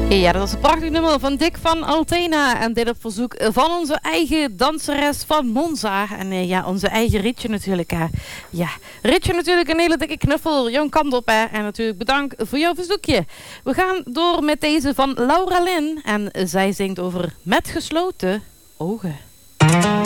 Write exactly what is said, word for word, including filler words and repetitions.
Ja, dat was een prachtig nummer van Dick van Altena. En dit op verzoek van onze eigen danseres van Monza. En uh, ja, onze eigen Rietje natuurlijk. Uh. Ja, Rietje natuurlijk een hele dikke knuffel. Jouw kant op, hè. En natuurlijk bedankt voor jouw verzoekje. We gaan door met deze van Laura Lynn. En zij zingt over Met gesloten ogen.